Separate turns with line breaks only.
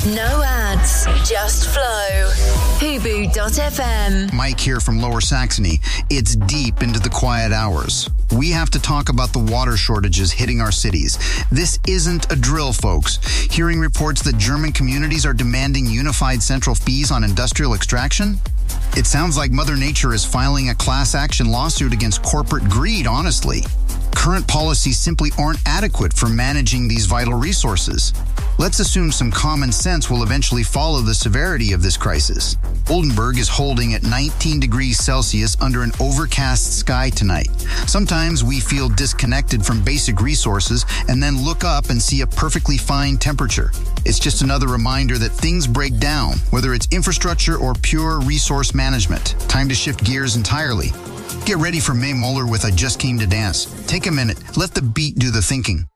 No ads, just flow. Hubu.fm.
Mike here from Lower Saxony. It's deep into the quiet hours. We have to talk about the water shortages hitting our cities. This isn't a drill, folks. Hearing reports that German communities are demanding unified central fees on industrial extraction? It sounds like Mother Nature is filing a class action lawsuit against corporate greed, honestly. Current policies simply aren't adequate for managing these vital resources. Let's assume some common sense will eventually follow the severity of this crisis. Oldenburg is holding at 19 degrees Celsius under an overcast sky tonight. Sometimes we feel disconnected from basic resources and then look up and see a perfectly fine temperature. It's just another reminder that things break down, whether it's infrastructure or pure resource management. Time to shift gears entirely. Get ready for Mae Muller with I Just Came to Dance. Take a minute, let the beat do the thinking.